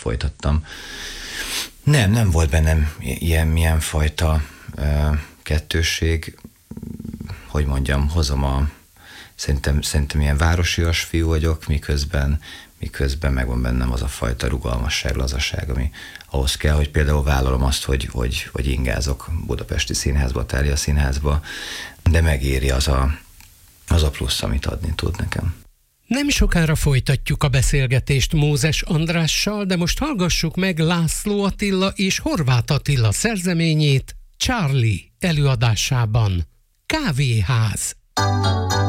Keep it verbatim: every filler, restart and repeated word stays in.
folytattam. Nem, nem volt bennem ilyen, milyen fajta uh, kettősség, hogy mondjam, hozom a, szerintem, szerintem ilyen városias fiú vagyok, miközben, miközben megvan bennem az a fajta rugalmasság, lazaság, ami ahhoz kell, hogy például vállalom azt, hogy, hogy, hogy ingázok Budapesti Színházba, Thália Színházba, de megéri az a, az a plusz, amit adni tud nekem. Nem sokára folytatjuk a beszélgetést Mózes Andrással, de most hallgassuk meg László Attila és Horváth Attila szerzeményét Charlie előadásában. Kávéház.